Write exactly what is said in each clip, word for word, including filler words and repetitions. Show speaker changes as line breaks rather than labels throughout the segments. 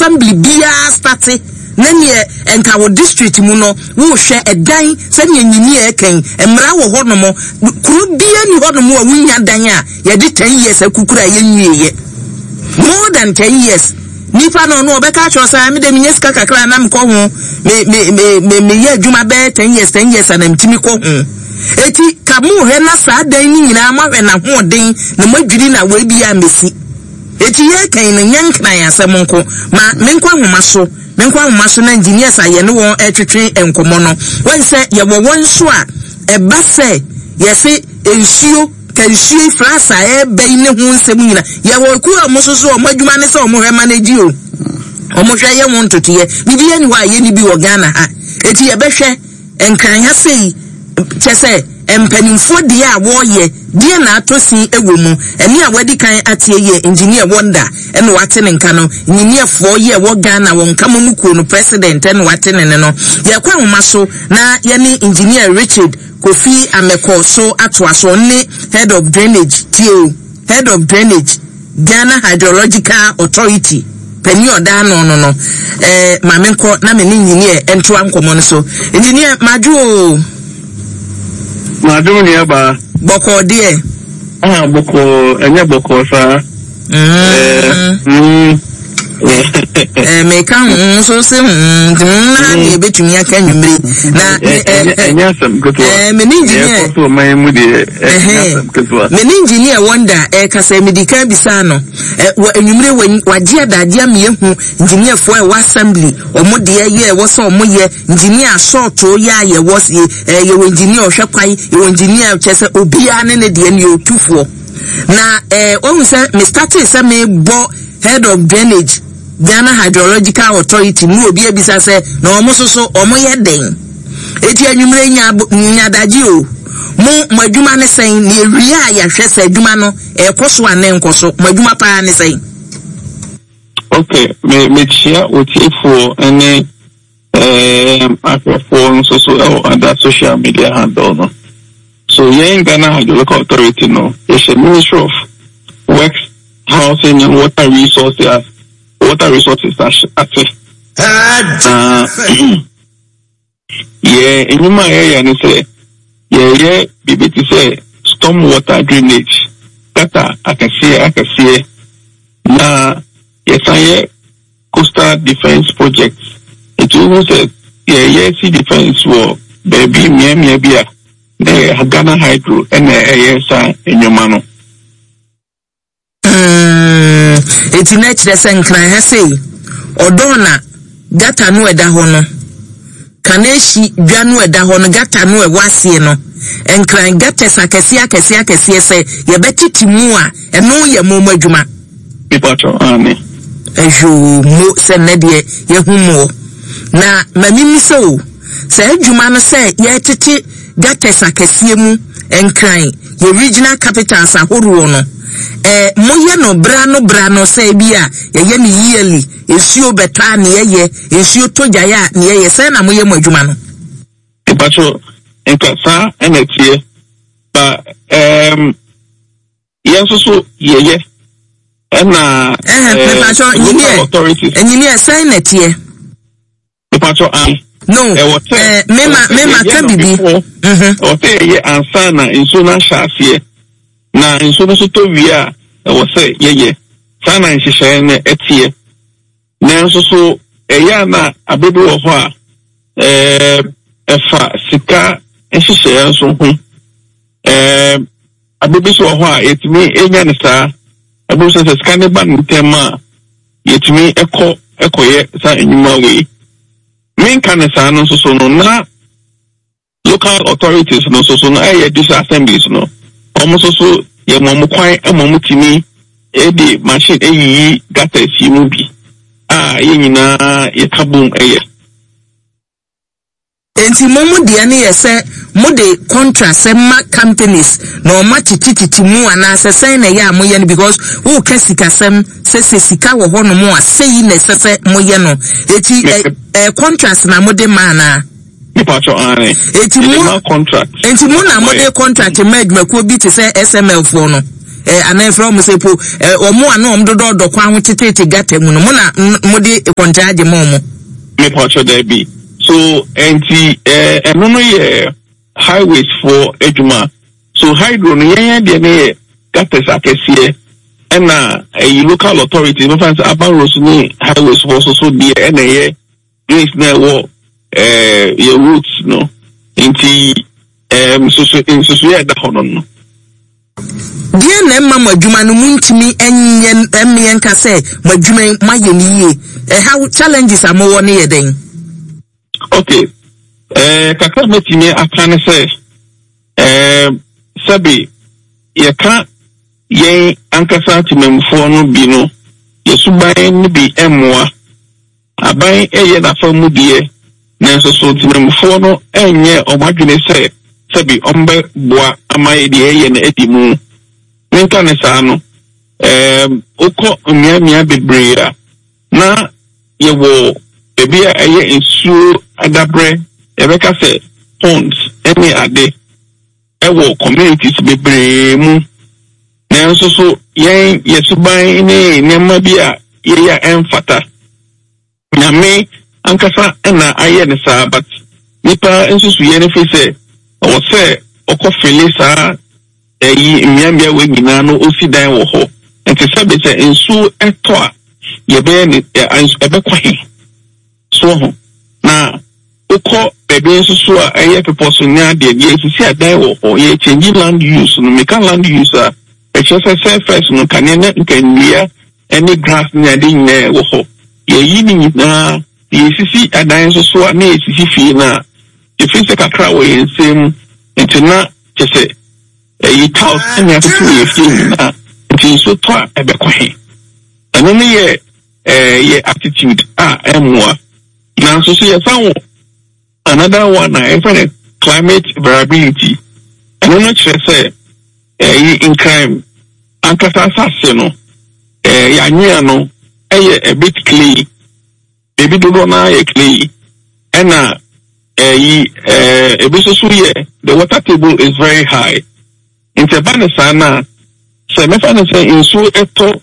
assembly bia start nanye enka wo district mu no wo hwe edan se ne nyini e kan emra wo honomo kuru bia ni honomo a wunya dan a ye de ten years akukura ye nwieye more than ten years nipa no no obeka cho sa me de minyeska kakra na mko ho me me me me ye adwuma be ten years ten years na mtimi ko ho eti kamu he na sa dan ni nyina ma hwe na ho den na madwiri na we bia mesi eti ye kan na nyankran asem nko ma menkwa homa so menkwa homa so na engineers aye ne won etwetwe enkomo no won se ye wo won so a e ba se ye se ensuo kansuo frasa e be ne ho nsem nyina ye wo ku amososo o madwuma ne se o mo hwe manage o o mo hwe ye won totiye bibi ye ni wa ye ni bi wo Ghana ha eti ye be hwe enkran ha sei chese empanimfo dia a wo ye dia na atosi ewo mu eni a wadi kan atie ye engineer wonder ene wate ne nka no engineer fo ye wo Ghana won kama mu ko no president ene wate ne ne no ye kwa homa so na ye ni engineer Richard Kofi Ameko so atwaso ne head of drainage tio head of drainage Ghana Hydrological Authority penny oda no no no eh mamenko na me ni engineer entwa nkomo no so engineer Maju Madu ni aba boko die ah boko enye boko sa eh mm eh me kan so se na e betumi aka nwumre na enye asem goto eh me ni engineer so mai mu de me ni engineer wonder eh kasa medika bisa no eh nwumre waje adade am ye hu engineer fo e wa assembly omo de ye wo so omo ye engineer short o ya ye wo eh ye engineer ohwe kwai ye engineer chese obia ne ne de ne otufo na eh o se me start se me bo head of drainage Ghana Hydrological Authority mu obi ebisa se na omososo omo ye den eti anwumre nya nyadaji o mu madwuma ne sen na ewia ya hwe se adwuma no e koso ane nkoso madwuma pa ne sen
okay me me chia otifo ene eh afro so so on that social media handle no so yen Ghana Hydrological Authority no is a Ministry of Works, Housing and Water Resources water resources ate uh yeah enuma area ni say yeah yeah bibiti say storm water drainage kata akasie akasie na yesaye coastal defense projects it will say yeah yeah see defense war baby mia mia bia na Ghana Hydro and esa enuma no
eti na kire se nkran ha sei odona gata no eda ho no kaneshi dwa no eda ho no gata no e wasie no nkran gata sakasi akasi akasi se ye betiti mu a eno ye mo madwuma
ipacho ani
ejo mo se ne de ye humo na mamimi se o se adwuma no se ye tete gata sakasi mu nkran ye regional capitals ahoro no eh moye no brano brano say bia ye ni yearly esuo beta ne ye esuo tojaya ne ye say na moye mo adwuma no
ipacho enkasa enetie ba em yeso so ye ye na
eh ipacho engineer engineer say netie
ipacho an
no eh mema mema ka bibi mhm
o te ye ansana insuna shafie na nso so to wia e wo se yeye sana nhihye ne etie na nso so eya na abebi wo ho a eh efa sika nhihye nso ho eh abebi so ho a yetimi enya ne saa abebi so sika ne ba ntema yetimi ekọ ekoye sa enyuma we min kan saa no so so no na local authorities no so so no eh district assemblies no almost so ye momo kwan emomo timi e di machine e yi gata si mu bi ah ye nyina ye kabum eye
enti momo dia ne ye se mo de contract se ma companies no ma tititi mu ana se sen na ya mo ye no because wo ka sika sem se se sika wo ho no mo a sei na se se mo ye no eti eh contract na mo de mana
ipacho ane
eti mu contract enti mu na mo de contract ma adwuma ko bi te se S M L fo no eh anan from say po eh omo ano om dodo do kwa ho tetete gata mu no mo na mo de kontraje mo mo
me pacho there be so enti eh eno no ye highways for ejuma so hydro no yen de ne gatas akese and a local authority no fancy about roads ni highways for so so there and ye this na wo eh your routes no enti um so so in so so ya da hono no
dia na mama adwuma no muntimi enye emien ka se madwuma maye ni ye eh how challenges am wo ne ye den
okay eh kakra metimi aka ne se eh sabi ye ka ye ankasa timemfo no bi no yesuban ni bi emwa aban eye na famu die na so so timemfo no enye omadwene se sabi ombe boa amaye die ye na edimu nka ne sa no eh okọ miamia bebrea na ye wo ebi a eye ensuo adabre ebeka se ponds any ade ewo communities bebre mu na so so yen yesuban ne nema bi a ye ya emfata nyame ankasa na aye ne sa but nipa ensusu ye ne fi se o se okofele sa eyi miambia we nyina no osidan wo ho enti sabe se ensu eto a ye be ne ebe kwahe so ho na uko bebe ensusu a eye people so nya de ye sisi adan wo ho ye change land use no make land use a e chese se first no kanene nkanlia any grass nya de nya wo ho ye yi ni nyina ye sisi adan ensusu a na ye sisi fi na e fi se kakra wo ye nsem enti na chese eyi taus enya kutu ye fi na enti so to a ebe kwahe eno ne ye eh ye attitude a emwa na so so ye fawo another one I find climate variability eno no chere say eh in crime ankasa sase no eh ya nyaa no eye a bit clay baby do na ye clay ena eh eh ebi so so ye the water table is very high in Tabana sana se me fa say insu eto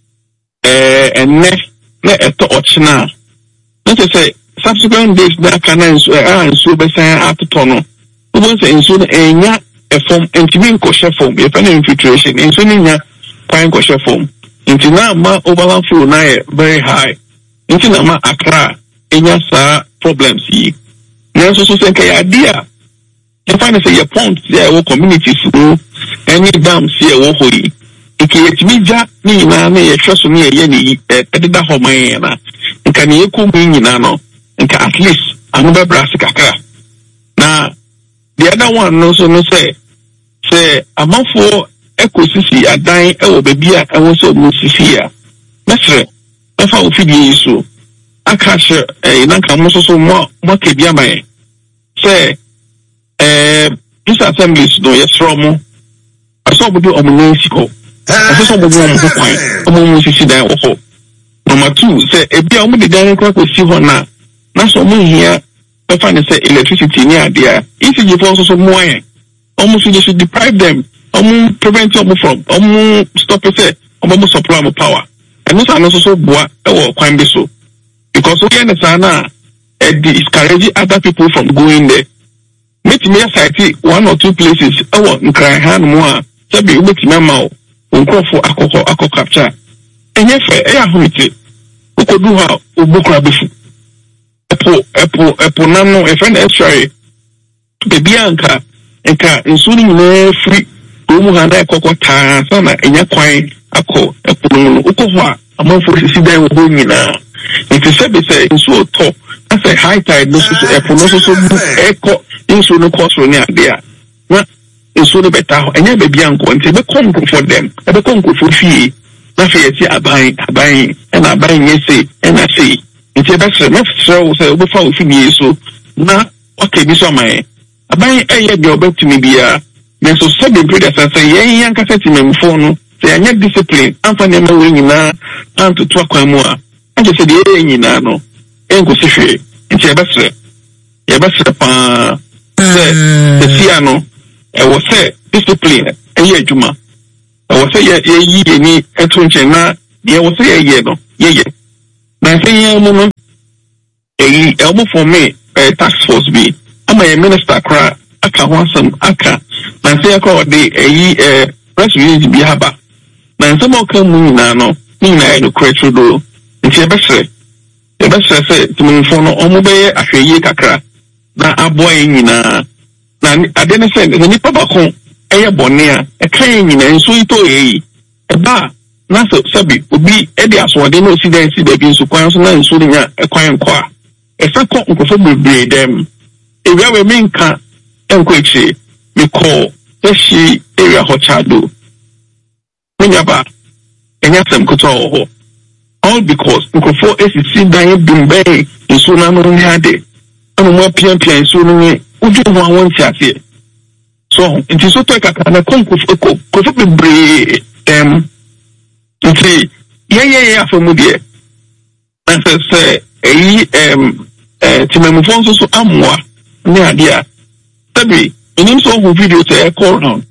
eh enne na eto ochina no say subsequent days na kana insu ah insu be say atoto no we say insu enya e form entimi ko she form e fa na infiltration insu nya kwan ko she form intina ma overland flow na very high intina ma akra enya sa problems yi na so so say ka ya dia e fa na say your point there wo communities no any dams here wo hoyi ikiyetimija ni na na ye hweso ni ye ni ededa homan na nka ne yekomu nyina no nka at least anoba brass kakra na the other one no so no say say amafo ekosisi adan e wo bebia e wo so mu sisi a mesre afa ofidi yiso akashe e na nka mo so so mo mo kebia mai say eh this assemblies no yesro mo aso obodo omuno siko aso obodo omuno kwan omuno sisi dan wo ho number two say ebi a omo de dan kwa ko si ho na na so mo hia e fa ne say electricity ni ade a isi ji fo so so mo ayen omo so just deprive them omo prevent them from omo stop say omo supply mo power and no so so boa e wo kwan bi so because we understand na e discourage other people from going there meet me site one or two places e wo nkran han mo a sabi ubeti mama o nkrofo akoko akoko capture enye fe e ahomite ukodu ha obukra befu epo epo epo nano e friend extra bebi anka enka insuni nyina free omu ha na ekoko taa sana enya kwan akọ epo no uko ho a amanfo sisi dan wo nyina nti sabi se insu to asa high tide no so epo no so so eko insu no cost ni ade a na insu no beta ho enya bebi anko nti be konko for them e be konko for fie na fe yesi aban aban na aban yesi na sei nti be sere na sere so obo fa ofini so na okay bi so mai aban eye de obetimi bia na so so be brother say yen yan ka seti memfo no say anya discipline amfa na ma we nyina anto to akwan mu a anje se de yen nyina no enko se hwe nti be sere ye be sere pa se se sia no e wo se discipline eye adwuma ɛwɔ sɛ yɛ yɛyi yɛni ɛto nkyɛn na deɛ ɛwɔ sɛ yɛyɛ no yɛyɛ na sɛ yɛn mu no ɛyi ɛwɔ for me ɛɛ task force bi ama yɛ minister kora aka ho asɛm aka na sɛ yɛkɔ ɔde ɛyi ɛɛ press release bi aba na nsɛm a ɔka mu nyinaa no ne nyinaa yɛ no kora tudo nti yɛbɛsrɛ yɛbɛsrɛ sɛ timanfo no ɔmo bɛyɛ ahwɛyie kakra na aboa yɛn nyinaa na ade ne sɛ nipa baako ɛyɛ bɔne a ɛka yɛn nyinaa nso yi tɔ yɛ yi ɛba na sɛ sɛbi obi ɛde asoɔden na osi dan si baabi nso kwan so na nso no nya ɛkwan nkɔ a ɛfa kɔ nkɔfo bebree dɛm ewia wɔ mi nka ɛnkɔ akyire mekɔ ɛhyi area hɔ kyado menya ba ɛnyɛ sɛm kotoa wɔ hɔ all because nkɔfo esisi dan dum bɛn nso na no ne ade ɛna mo apiapia nso no ne ojú ho awon ti aseɛ so nti so to kaka na konkofo kofo bebree dem nti ye ye ye afamu de na sɛ sɛ eyi em eh timamufo nso so amoa ne ade a tabi enim so ho video sɛ ɛkɔ round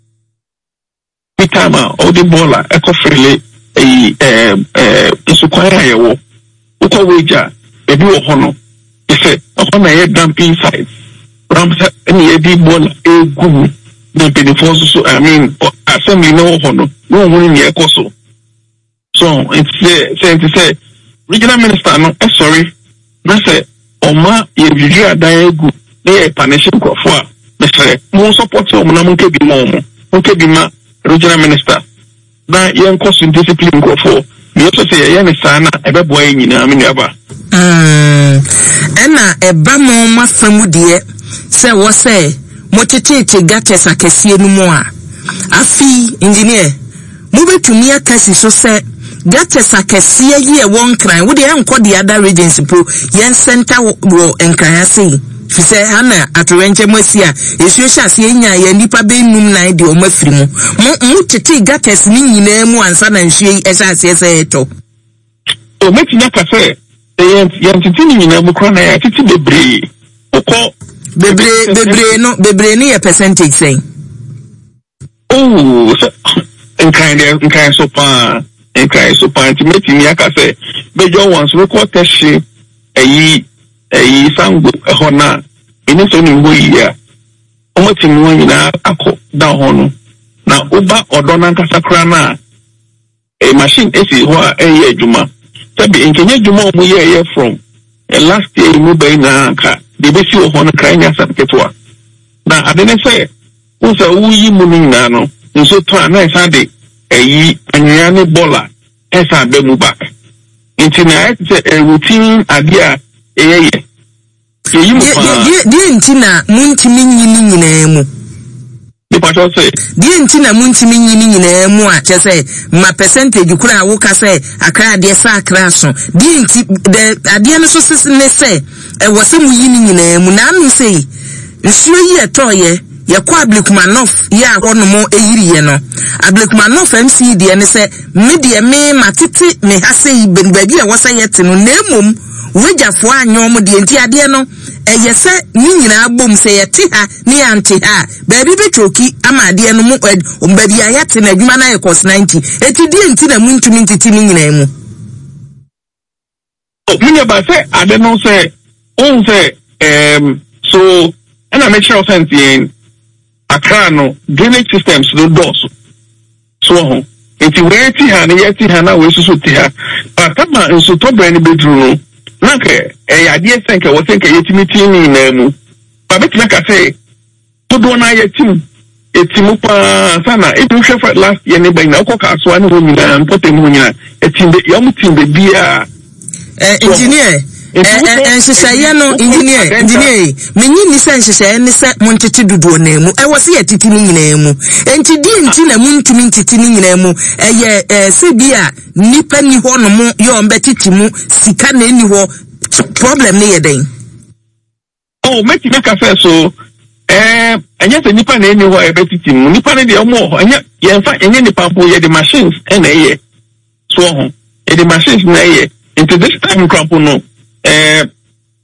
pitama all the baller ɛkɔ frele eyi eh eh nso kwara yɛwɔ ukɔ weja ebi wɔ hɔ no ɛsɛ ɔkɔ na yɛ dumping site ramsa any edi bola egu na benefo so I mean assembly no hono no won ni ekoso so it's say say say regional minister no eh sorry na say oma ye bidu adan egu na ye partnership crofo a na say mo support o mo na mo nke bi mo mo nke bi ma regional minister na ye nkoso discipline crofo me so say ye ne sana ebe boy nyina me aba
mm ena eba mo ma famu de se wo se mo tetete gates akesie no mu a afi engineer mo betumi akasi so se gates akesie ye won kran wo de enko de other regions pro yen center wo enkran ase fi se ana atorenche mo asia esuo hyase enya ya nipa be num nan de o mafiri mu mo mo tete gates ni nyina mu ansa na nhwe e hyase se eto
o metinya ka se yen yen tete ni nyina mu kran na ya tete bebre okọ
bebre bebre no bebre ni a percentage say
oh so in kind of in kind so pa in kind so pa intimate ni aka say bejo once we call teshi eyi eyi sango e ho na eni so ni ngo yi a omo timu wan nyina akọ da ho no na oba odo na nkasa kra na a machine esi ho a eyi adwuma tabi enkenye adwuma omo ye ye from last year mu be na ka de be si o ho no kranya sabketwa na adene say unsa wuyi mu nyina no nso to ana esa de eyi anwea ne bola esa be mu back nti na ete routine adia eyeye eyi mu pa
die nti na muntimi nyini nyina mu
de pato say
die nti na muntimi nyini nyina mu a che say ma percentage kura wo ka say akra de sa akra so die nti de ade no so sese ne say e wo se mu yini nyina mu na anu say nsuo yi etoye ye kwa Ablikmanoff ya hono mo eyiri ye no Ablikmanoff M C de ne se me de me matete me hase yi ben ba bi a wo say yete no na emom wejafo anyo mo de nti ade no eye se ni nyina bom se yete ha ni ante ha ba bi betwoki ama ade no mo ba bi ayate na adwuma na ye cost ninety eti de nti na muntumi ntiti ni nyina mu
o minya ba se ade no se on se em so ana make sure sense Accra no drainage systems no doors so ho enti we ti ha na yeti ha na we susu ti ha atama nso to brand bedroom no na ke e ade senke wo senke yetimi ti ni na mu ba betima ka say todo na yetim etimu pa sana e du chef last year ne ba na ko ka so ani ho nyina mpotem ho nyina etim be yom tim be bia
eh engineer eh eh nhyehyɛ no engineer engineer menyi ni sɛ nhyehyɛ ne sɛ montete duduo na mu ɛwɔ se yɛtiti ni nyina mu enti di enti na muntumi ntiti ni nyina mu ɛyɛ eh se bia nipa ni hɔ no mo yɛ ɔmbɛtiti mu sika na ni hɔ problem ne yɛ den
oh meti make say so eh anya se nipa na ni hɔ ɛbɛtiti mu nipa ne de ɔmo anya yɛ fa anya nipa po yɛ de machines ɛna ɛyɛ so ho yɛ de machines na ɛyɛ into this time crop no Uh,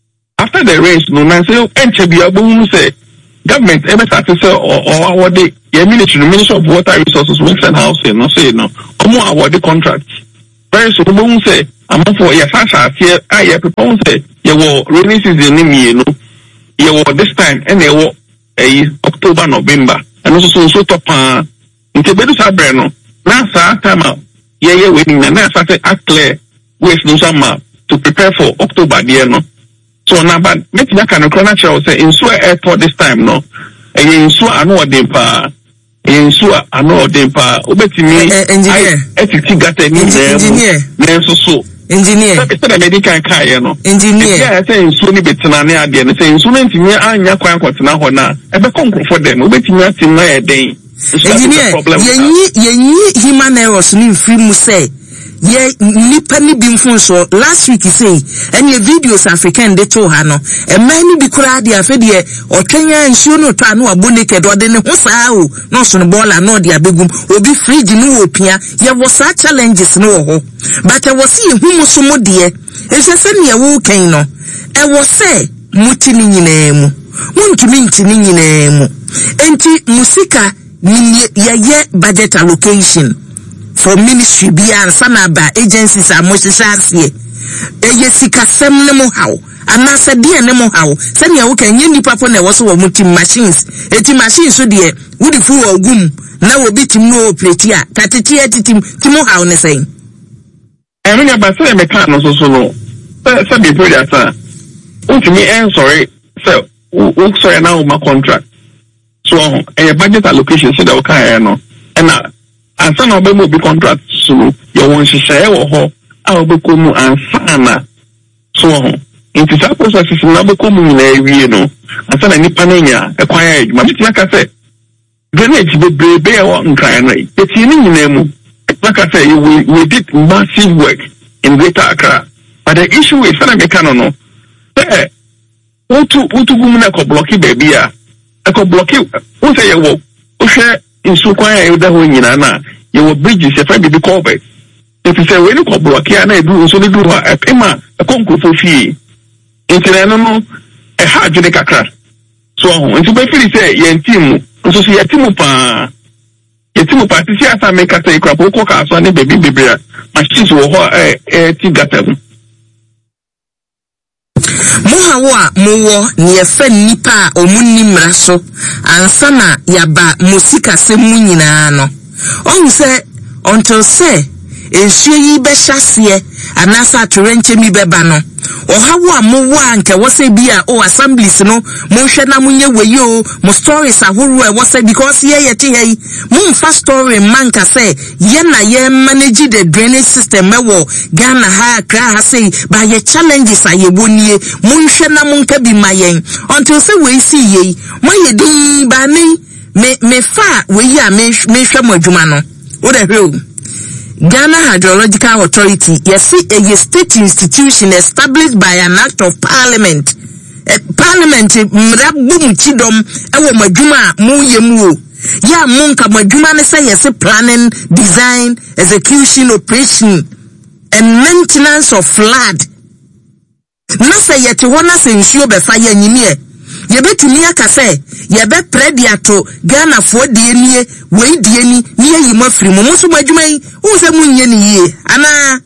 after the race, no man say enche bi agbonu say government e be start say o o awode your ministry, the Ministry of Water Resources, Works and Housing, no say no. Come on, award the contract. Very soon, we say, I'm for your fashion here. I propose say, you will rainy season in me, you know. You will this time, and they will a October, November, and also so top. Uh, into bedu sabreno. Now, sir, time out. Yeah, yeah, waiting. And now, I act clear. Waste no summer to prepare for October, dear no. So now, but make you can corner show say in Sua airport this time, no. And in Sua, I know them pa. In Sua, I know them pa. Obeti me. Engineer. Eti got a engineer. Then so so. Engineer. It's not a medical car, you know. Engineer. Yeah, I say in Suni betina ne ade. I say in Suni engineer anya kwan kwatina ho na. Ebe konkro for them. Obeti me ati na e den. Engineer. Yenyi yenyi human errors ni free mu say. Ye nipa ni bi mfun so last week say any videos African de to ha no e man ni bi kura de afa de otwenya nsuo no to anu abo naked ode ne ho saa o no so no ball no de abegum obi fridge no opia ye wo saa challenges no ho but e wo see hu so mo de e se se ne wo kan no e wo se muti ni nyina mu muntumi nti ni nyina mu enti musika ni ye ye budget allocation for ministry bi ansana ba agencies a mo hyehyase eye sika sem ne mo hawo anasa de ne mo hawo se ne wo kan nye nipa po na wo so wo mutim machines eti machines so de wudi fu ogum na wo bitim no operate a tatete atitim timo hawo ne sen eno nya ba se me kan no so so no se be project a utimi en sorry so wo sorry na wo ma contract so eh budget allocation so that we can no na ansa na obemu bi contract so you won hyehyɛ wɔ hɔ a obekomu ansa na so ho nti sa process na obekomu na ewie no ansa na nipa na nya ekwan ya adwuma bitia ka sɛ drainage bebrebe wɔ nkran no eti ni nyina mu like I say we we did massive work in Greater Accra but the issue is that me kan no eh utu utu gumna ko blocky baby a ko blocky wo say ye wo wo hwɛ insu kwan ya da ho nyina na ye wo bridges e fa bibi cover if you say we ko blocky na edu insu ni du ha epema e konkrofo fie intene no no e ha adwene kakra so ho insu be feel say ye team nso so ye team pa ye team pa ti asa make asa ikrapo ko ka so ne baby bibia machines wo ho eh eh ti gatam Muhawa muwo ni efe nipa omunni mraso ansana yaba musika se munyina no on se until say ensuo yi be hyase anasa torenche mi beba no ohawo amuwo anke wose bia o assemblies no monhwe na munye weyi o mo stories ahoro e wose because ye yeti hei mun fa story manka say ye na ye manage the drainage system ewo Ghana ha Accra ha say ba ye challenges ayebonie monhwe na monka bi mayen until say we see ye maye din ba ni me me fa weyi a me me hwe mo adwuma no wo da hwe Ghana Hydrological Authority, yes, a state institution established by an act of parliament. A parliament, mrabu chidom, ewo majuma mu yemu. Ya munka majuma ne say yes, planning, design, execution, operation, and maintenance of flood. Nasa yeti wana se nsio be fire nyimie. Yebetumi aka say yebe prediato Ghana for die nie we die ni nie yi mafiri mo so madwuma yi wo se munye ni yie ana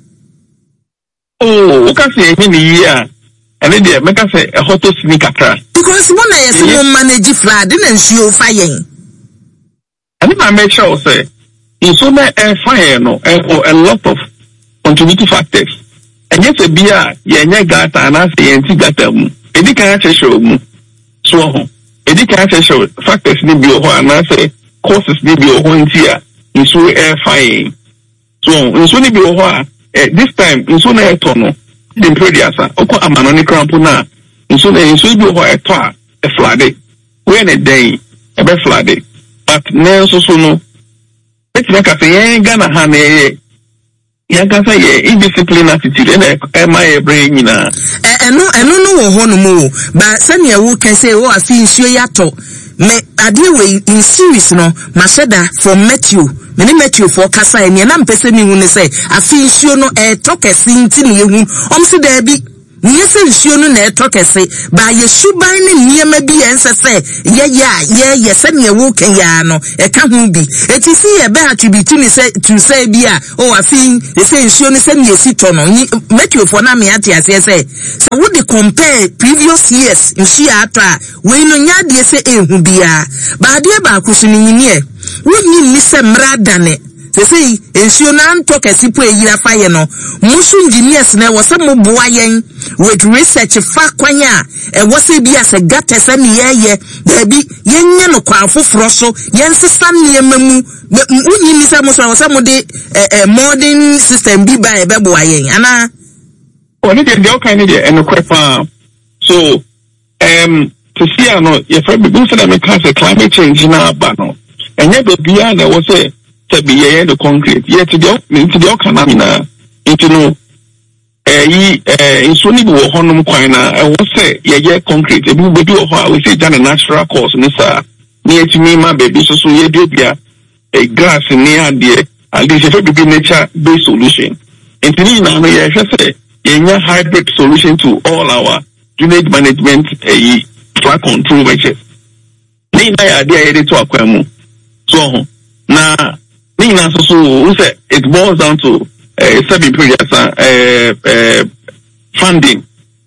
oh wo ka say ni yie a ene de me ka say e hoto sini kakra because mo na yesi mo manage flood na nsuo fa yen ani ma make sure say in so na e fire no a lot of contributing factors and yes e bia ye nya gata na say enti gata mu edi kan a show mu so ho edi kan show factors ni bi ho ana say causes ni bi ho ntia nso air fire so nso ni bi ho a this time nso na eto no the producer oko amano ni cramp na nso na nso bi ho eto a e flood we na day e be flood but na nso so no eti na ka say Ghana ha na ye ya ka say ye indiscipline attitude na e ma e brain nyina eno eno no wo ho no mu ba sane wo kan say wo afi nsuo yato me ade we in series no maseda from Matthew me ni Matthew for kasa e na mpese mi hu ne say afi nsuo no e to kesi nti ne hu om se da bi
nyese nsuo no na eto kese ba ye suban ne niema bi ensese ye ya ye ye se ne wo kan ya no e ka ho bi eti si ye be attribute ni se to say bi a o afin e se nsuo no se ne esi to no make you for na me ate ase se so we dey compare previous years nsuo ata we no nya de se ehu bia ba de ba kusu ni nyini e wonni ni se mrada ne se sei ensio na nto kesi po eyira fa ye no musu engineers na wo se mo boa yen with research fa kwanya e wo se bi ase gata se ne ye da bi yenye no kwa foforo so yen sesa ne mamu unyi mi se mo so wo se mo de modern system bi ba e be boa yen ana
oni de de okay ne de eno kwepa so um to see ano ye fa bi so na me ka se climate change na ba no enye be bia na wo se to be here the concrete yet the into the canamina into no eh yi eh inso ni bo honum kwan na e wo say ye concrete e bu bedu ho we say dan natural course ni sa ni etimi ma baby so so ye de bia e grass ni ade and this is a be nature based solution into ni na no ye say ye nya hybrid solution to all our drainage management eh flood control measures ni na ya de ye to akwamu so na Nina so so say it boils down to uh, seven projects uh, uh, funding.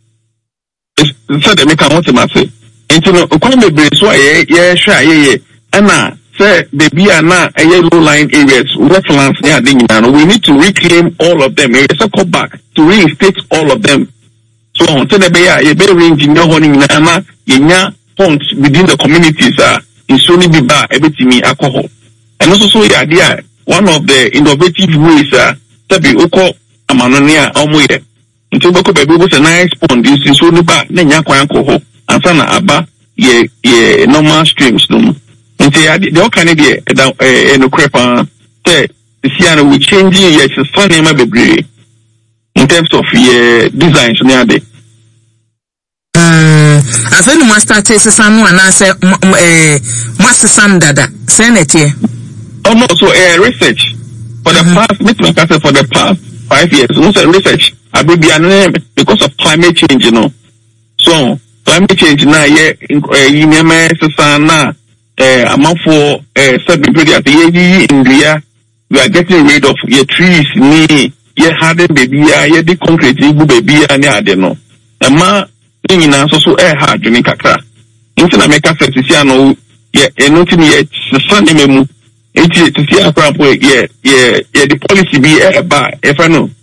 So they make a what to say. Into no quite be brace so yeah yeah sure yeah yeah. And now say the be na a low lying areas wetlands near the we need to reclaim all of them. It's a call back to reinstate all of them. So on to the be a be range in your honing na ama yenya ponds within the communities are uh, in Sony Biba everything alcohol. And also so the idea one of the innovative ways uh to be oko amanonia omoye nti boko baby was a nice pond this is so ba na nya kwan ko ho ansa na aba ye ye normal streams no nti the kind of the no crepa say see and we changing yes so name bebre in terms of ye designs near there
um afa no master test sanu ana say eh master sandada senate
oh no so uh, research for the mm-hmm. past make me for the past five years no say research I be because of climate change you know so climate change na ye you name sesa na eh amafo eh seven period ye India we are getting rid of your trees ni ye harden baby ya ye the concrete igu baby ya ni ade no ama ni na so so eh hard ni kakra nti na make sense si ano ye enoti ni ye sesa ni memu enti to see a crap way yeah yeah yeah the policy be eh ba if I know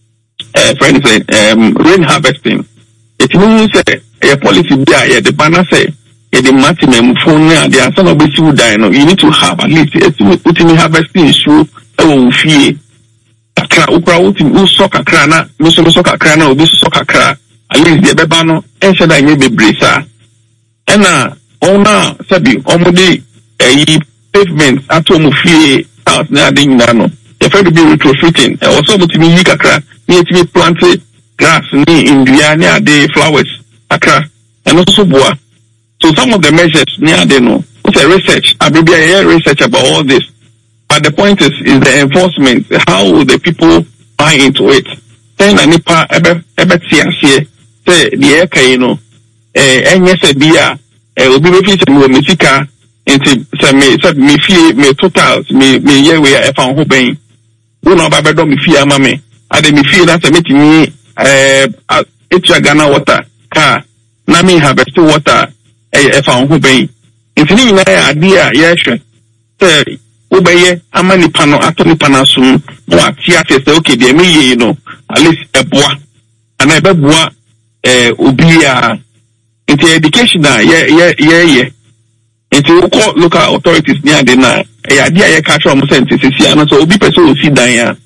eh friend say um rain harvesting it means say a policy be yeah the banner say yeah the maximum phone and the answer no be you die no you need to have at least it me harvesting issue e wo fie akra ukra uti uso kakra na me so so kakra na obi so kakra at least the beba no e say that you be brisa e na ona sabi omudi eh pavement atom fie house na dey na no e fe be retrofitting e also mutimi yi kakra ni etimi plant grass ni indua ni ade flowers akra and also boa so some of the measures ni ade no it's a research abibia yeah research about all this but the point is is the enforcement how will the people buy into it then na nipa ebe ebe ti ase say the e kai no eh enye se bia eh obi be fi se mo metika nti se me se me fie me totals me me ye we e fa ho ben wo no ba be do me fie ama me ade me fie na se metimi eh etua Ghana water ka na me harvest water e fa ho ben nti ni na ade a ye hwe se wo be ye ama nipa no ato nipa na so no ati ate se okay de me ye no at least e boa ana e be boa eh obi a nti education na ye ye ye ye nti wo call local authorities near the na e ade a ye ka twa mo sente sisi ana so obi person o si dan ya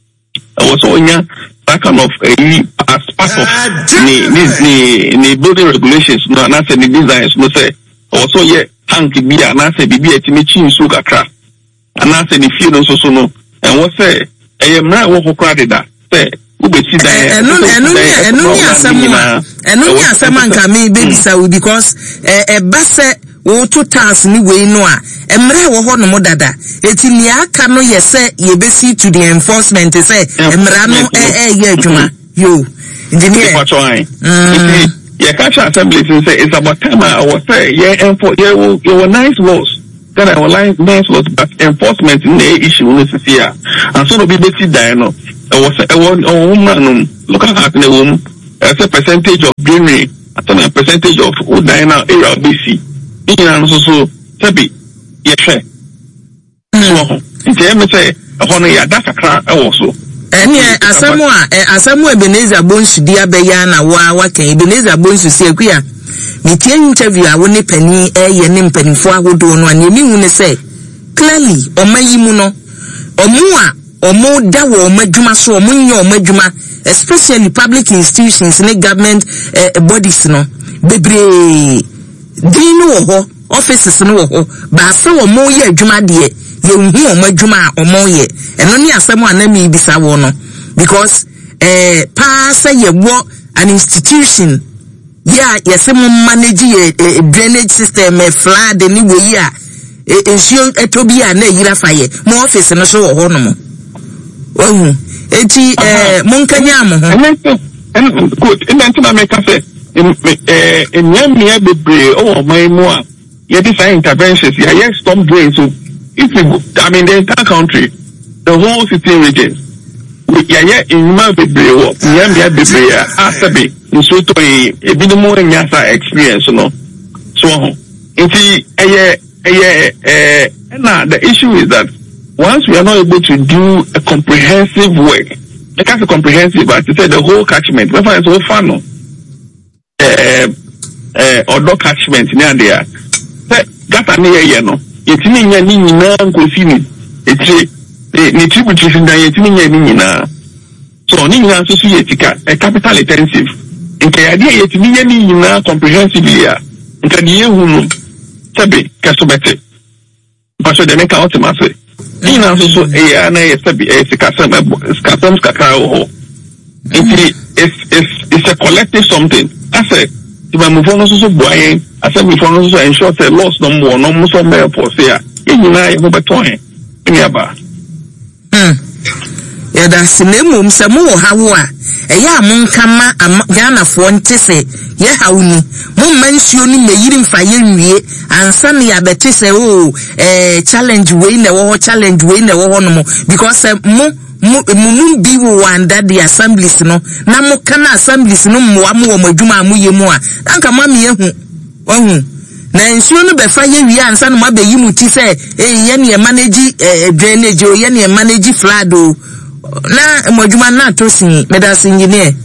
o so onya that kind of uh, as part of ni ni ni building regulations no na say ni designs no say o so ye tank bi a na say bibi etimi chin so kakra ana say ni fie no so so no and what say e mra wo kokra de da say wo be si dan
enu enu enu ni asema enu ni asema nka me baby saw because e ba say wo to task ni we no a emre wo ho no mo dada eti ni aka no ye se ye be see to the enforcement say emra no eh eh ye adwuma Yo, engineer.
If trying. Mm. Yeah, catch assembly and say it's about time I was say yeah, enfor- yeah, well, yeah, well, nice laws. Then I will like nice laws, but enforcement in the issue is here. And so no be better than no. I was a woman look at the room as a percentage of greenery, at a percentage of Udina area B C. In and so so tabi yes. So in the say upon a data crack also.
Eni asemo a asemo Ebenezer Bones dia beya na wa wa kan Ebenezer Bones si akua me tie interview a woni pani e ye ne mpanifo ahodo no ani mi hu ne say clearly omayi mu no omo a omo da wo omadwuma so omo nya omadwuma especially public institutions ne government uh, bodies no bebre din no ho offices no ho ba se omo ye adwuma de ye hu omadwuma omo ye eno ni asemo anami bisa wo no because eh pa say ye wo an institution yeah yesem manage ye drainage system e flood ni we ya ensure etobia na yira faye mo office no so wo ho no mo ohu eti eh monkanya mo ho
good in na make say eh enyamia bebre o my mo a ye design interventions ya yes storm drain so if you I mean the entire country the whole city region yeah yeah in my bebre wo enyamia bebre ya asabe so to e ebi mo nyasa experience no so enti eh eh eh na the issue is that once we are not able to do a comprehensive work, it can't be comprehensive, but to say the whole catchment, we find so far no, eh eh other catchment near there. Say gata near here no, yetini nya ni nyina nkosi ni, eti ni tributaries nda yetini nya ni nyina. So ni nyina so so yetika a capital intensive. Nke yade yetini nya ni nyina comprehensively ya. Nke die hu no, sabe kasobete. Paso de make out ma say. Ina so so eh na yesabi eh sikasem sikasem kakao. It is it's it's a collective something. I say if I move on so so boy, I say we for so ensure say loss no more no more so more for say. Ina e mo beton. Ina ba.
Hmm. Ya da sinemu msemu wo hawo a eya amonkama Ghana fo ntese ye hawuni mo mansuo ni meyiri mfa ye nwie ansa ne ya betese o eh challenge we na wo challenge we na wo no mo because uh, mo mo bi wo under the assemblies no na mo kana assemblies no mo am wo madwuma mo ye mu a anka ma me ehu ohu na nsuo no be fa ye wi ansa no ma be yi mu ti se eh ye ne manage eh, drainage o ye ne manage flood o na madwuma na to sin medasi engineer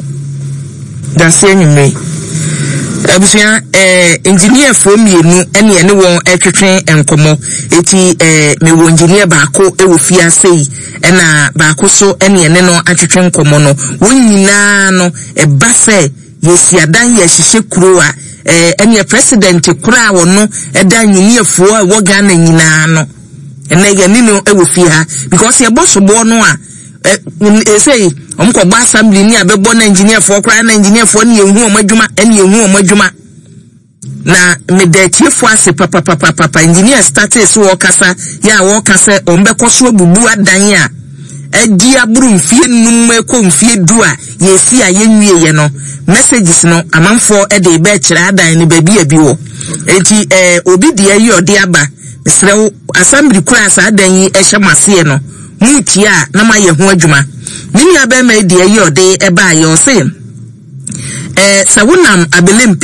that's anyway abusia eh engineer for mienu ene ene won etwetwen enkomo eti eh me wo engineer baako e wo fia sei ena baako so ene ene no atwetwen enkomo no wonyina no e ba se yesi adan ye hihye kuro a eh ene president kura wo no e dan engineer fo a wo Ghana nyina no ene ye ni no e wo fia because ye boss bo no a eh say omko ba assembly ni abebo na engineer for kra na engineer for ni ehu omadwuma ene ehu omadwuma na me de tiefo ase papa papa papa engineer started so okasa ya wo kasa ombeko so bubu adan a edi aburu mfie num ekọ mfie du a yesi a yenwie ye no messages no amanfo e de be kire adan ni ba bia bi wo enti eh obi de ayi ode aba mesrew assembly kra sa adan yi ehye mase no mutia na ma ye ho adwuma mini aba ma de ayi ode e ba ye o se eh sawunam abelempe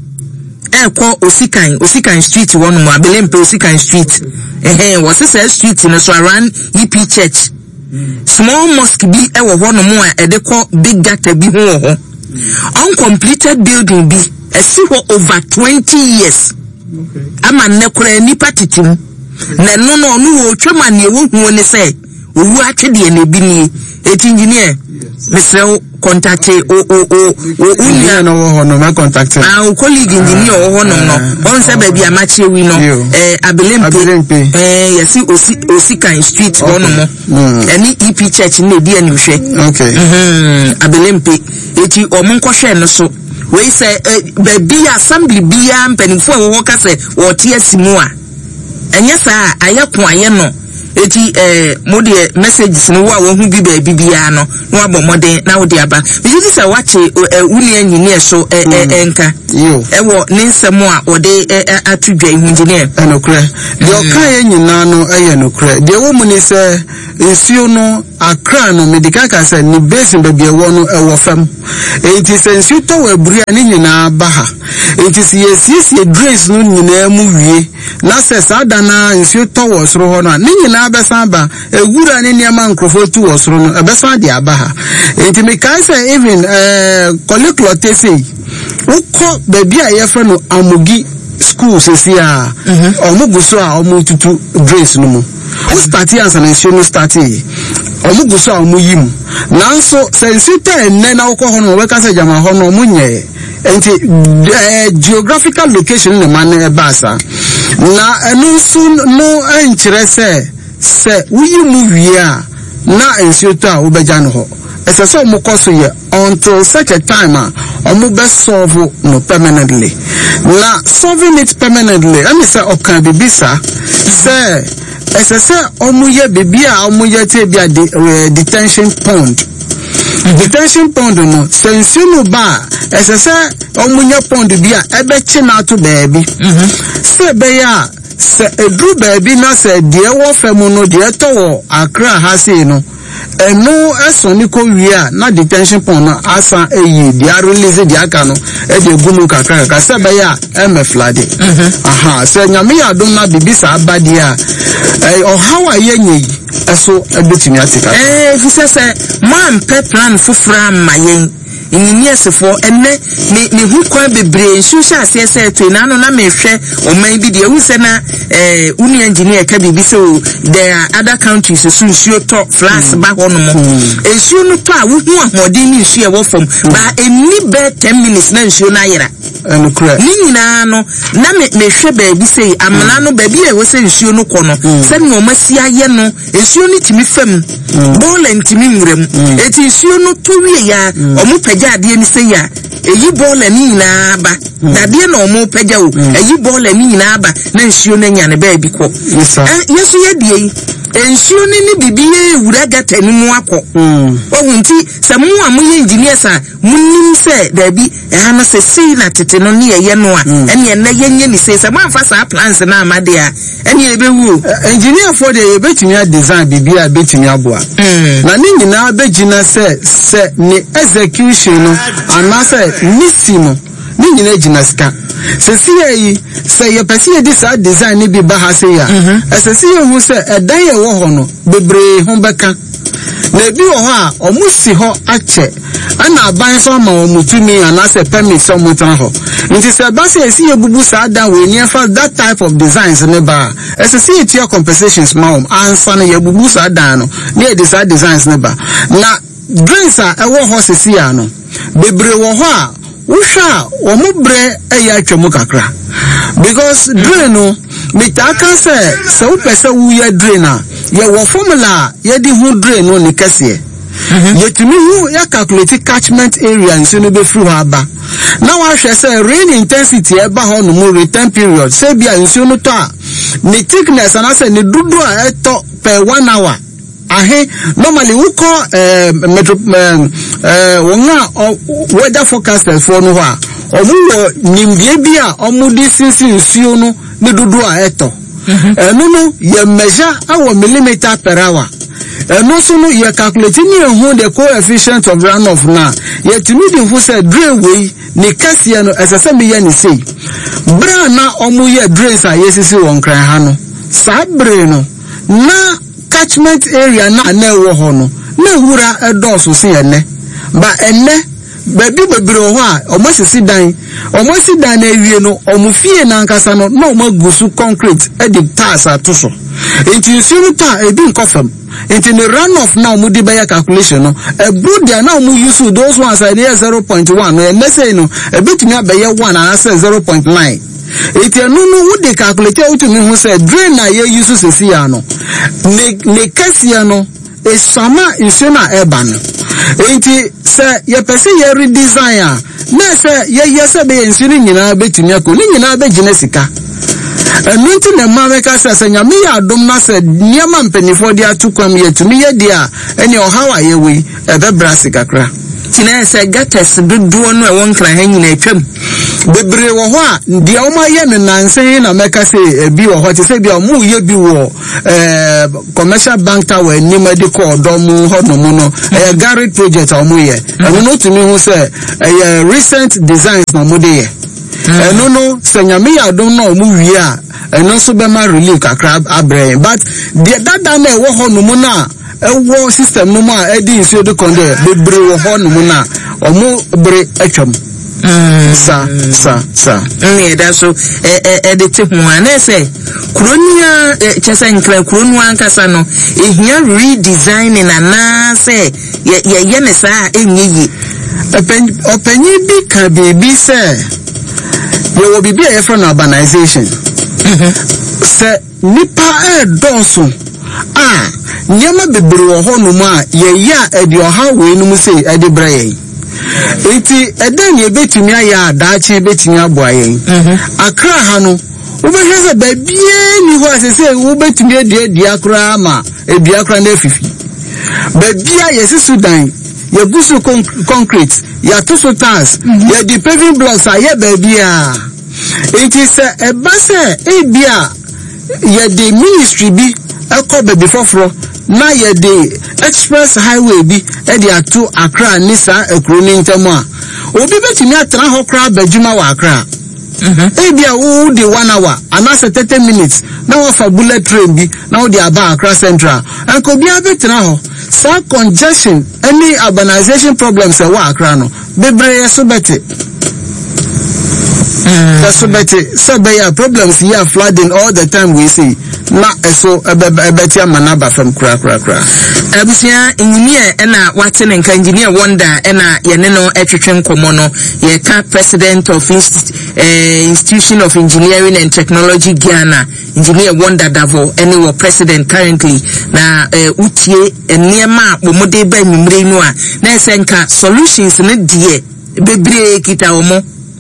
eko osikan osikan street wonu mo abelempe osikan street eh wo se say street no so around E P church small mosque bi e wo hono mo a e de ko big gata bi ho ho uncompleted building bi e si ho over twenty years okay ama ne kura ni patitim na no no no wo twema ne wo hu ne say owu atwede ne bi ni eti engineer mesrew contact o o o unia
no wo no ma contact
ah o colleague engineer o ho no no on se ba bia ma chewi no eh abelempe eh yesi osi osikan street ho no mo eni E P church na di ani hwe
okay
mhm abelempe eti o mon kohwe no so we say ba bia assembly bia mpanifo wo ka se wo tie simu a enye sa ayekon aye no eti eh mode messages no wa wo hu bi ba bibia no no abomode na wo de aba bi say wache wuni engineer so enka
yo
ewo ne nsem a wo de atudwa engineer
enokre de oka nyina no eye nokre de wo mu ni se nsuo no akra no medical ka say ni basin ba bia wo no ewo fam enti se nsuo to wa buri ani nyina ba ha enti se yesiesie drains no nyina mu wie na se sada na nsuo to wo soro ho no ni nyina besan ba ewura ni niam nkrofo tu wo soro no ebesan de aba ha enti me ka say even eh collector tese ukọ baby a yefre no amugi school sesia omuguso a omututu drains no mu o starti ansa na nsuo no starti omuguso a omuyim nanso sensita enne na ukọ ho no we ka say jama ho no munye enti geographical location ne man e basa na enu so no enkyere se se uyimu wie a na nsuo to a obeja no ho ese so mo koso ye until such a time a omo be solve no permanently na solving it permanently I mean say okan bibisa say ese say omo ye bibi a omo ye te bia detention pond detention pond no sense no ba ese say omo nya pond bia ebe chi na to baby say be ya se edru baby na say de wo femu no de to wo Accra ha sei no eno esoni ko wia na detention pond na asa eyi dia release dia aka no e de gumu kakra ka se be ya e me flade aha se nyame ya dum na bibisa abadia eh o how aye nyi eso ebetimi atika
eh fi se se man pe plan fufra mayen engineers for enne me me hu kwa bebre nsu sha se se to na no na me hwe o man bi de hu se na eh uni engineer ka bibi so there are other countries so nsu to flash ba ho no mo nsu no to a wo hu ahode ni nsu e wo fam ba eni be ten minutes na nsu na yera
and correct
ni nyina no na me me hwe ba bi sei amana no ba bi e wo se nsu no ko no se no masi aye no nsu no timi fam ball ntimi nwuram eti nsu no to wie ya o mu ade ni say ya eyi bola ni nyina ba na de na omo pagya o eyi bola ni nyina ba na nsuo na nya ne ba bi ko eh yeso ye de nsuo ni ni bibiye wura gata ni mu akọ o wunti se mu a mu ye engineers a munnim se da bi e ha na se sei na tete no ne ye no a ene na ye nye ni se se mu amfa sa plans na amade a ene e be wu
engineer for the e betimi design bibia betimi aboa na ni nyina be gina se se ni execution no anase nisimo ni nyina gina ska se sie yi se ye pese ye disa design ni bi ba ha se ya ese sie hu se edan ye wo ho no bebre ho beka na bi wo ho a omusi ho ache ana aban so ma omutumi anase permit so mutan ho nti se ba se sie bubu sa dan we ni fa that type of designs ne ba ese sie tie compensations ma om ansa na ye bubu sa dan no ne disa designs ne ba na drains a ewo ho se sie ano bebre wo ho a usha omubre eya twemu kakra because drain no mitaka se se upese wu ye drain a ye wo formula ye di hu drain no ni kase ye tumi hu ya calculate catchment area nso no be free ha ba na wa hwe se rain intensity e ba ho no mu return period se bia nso no to a ni thickness ana se ni dudu a eto per one hour ahe normally we call eh metro eh wonga weather forecasters for no ha omu nimbie bia omu di sinsi nsuo no ne dudu a eto enu no ye measure our millimeter per hour enu so no ye calculate ni ehun the coefficient of runoff na ye timi di hu say drain we ni kase no esese me ye ni sei bra na omu ye drains a yesisi won kran ha no sa bre no na catchment area na na ewo ho no na wura edoso se ene ba ene baby bebre ho a omosisi dan omosi dan na ewie no omufie na nkasa no na omagusu concrete e di tiles atoso enti nsiru ta e bi nkofam enti ne run off na omudi be calculation no e budia na omu use those ones are there zero point one no e say no e betumi abaye one and say zero point nine eti anu no wo de calculate utumi hu say drain na ye use sesi ya no ne ne kasia no e sama nso na eba no enti se ye pese ye redesign a na se ye ye se be nso ni nyina betumi akọ ni nyina be gina sika Nti na mameka sɛ nyame yɛ adom na sɛ niema mpanifo de atukwam yɛ tumi yɛ dia ene ohawa yɛ wi ɛbɛbra sikakra
tina sɛ gates dodoɔ no ɛwɔ nkra ha nyina atwam
bebre wɔ hɔ a deɛ ɔma yɛ ne nansen na meka sɛ ebi wɔ hɔ te sɛ bia ɔmo yɛ bi wɔ eh commercial bank tower ni medical ɔdɔm hɔ no mu no ɛyɛ garage project a ɔmo yɛ ɛno no tumi hu sɛ ɛyɛ recent designs na ɔmo de yɛ ɛno no sɛ nyame yɛ adom na ɔmo wie a ɛno nso bɛma relief kakra abrɛ but deɛ dada na ɛwɔ hɔ no mu na ɛwɔ system no mu a ɛdi nsuo de kɔndɛ bebre wɔ hɔ no mu na ɔmo bere atwam sa sa sa
ne da so eh eh de te ho ana se kronia chese nkra kronu ankasa no ehia redesigning ana se ye ye ne sa enyeyi
opanyi bi ka bebi se ye wo bibi e from urbanization se nipa e donso ah nyama bebre wo ho no mu a ye ya e de oha we no mu se e de braye enti eden ye betumi aya adaache betumi aboa yen akra ha no wobehwe se ba bie ni ho asese wo betumi ade adi akra ma edi akra na afifi ba bia ye se Sudan ye gusu concrete ya to so tiles ye di paving blocks aye ba bia enti se e ba se e bia ye di ministry bi ekọ baby foforo na ye de express highway bi e de ato Accra ni sa ekro ni ntamo a obi betimi atra ho kra badwuma wa Accra e bia wo de one hour anase thirty minutes na wo fa bullet train bi na wo de aba Accra Central anko bia betra ho sa congestion any urbanization problems e wa Accra no bebre so bete so bete so be ya problems here flooding all the time we see na eso ebeti amana ba fam kra kra kra
abusia engineer ena wate ne engineer wonder ena ye ne no etwetwe nkomo no ye ka president of Inst uh, institution of engineering and technology Ghana engineer wonder davo ene wo president currently na uh, utie eniema bomode ba nwumre no a na esenka solutions ne die bebre kita omo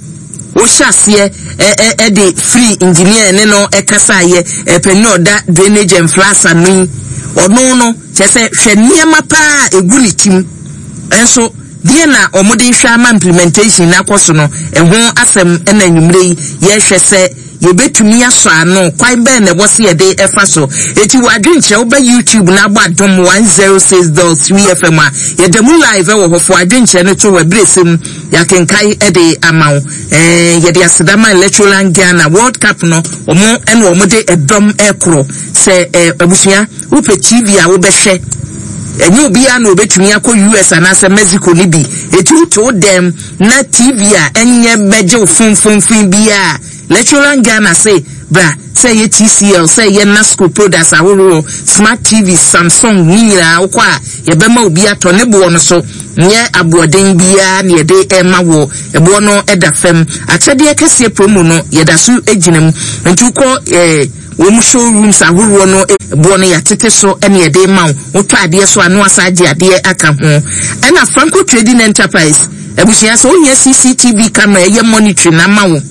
o shase e e de free engineer ne no e kasa ye e peni oda drainage and flasa no ono no chese hwe niema pa eguli tim enso die na omode hwa ama implementation na koso no e ho asem e na nwumre yi ye hwe se ye betumi aso ano kwan be na bo se ye de efa so eti wadwenche wo ba YouTube na agba dom one oh six point three F M a ye dem live e wo hofo adwenche no to wabresem ya kenkai e de amawo eh ye de asedama electoral Ghana World Cup no omo ene omo de edom ekro se abusua wo pe T V a wo be hwe enye obi a na obetumi akọ U S anase Mexico ni bi eti to dem na T V a enye beje ofunfunfun bi a Lecturer Ghana say bra say ye T C L say ye Nasco products ahoro smart T V Samsung nyira okwa ye bema obi ato ne bo no so nye aboden bia na ye de ema wo ebo no eda fam achede kese promo no ye da su eginam ntu ko eh wo showrooms ahoro no ebo no ya tete so ene ye de ma wo to ade so anu asaje ade aka ho ena Franco Trading Enterprise ebusia so onye C C T V camera ye monitor na ma wo